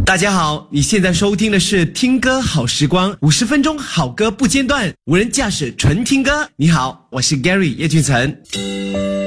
大家好，你现在收听的是听歌好时光，50分钟好歌不间断，无人驾驶纯听歌。你好，我是 Gary 叶俊岑。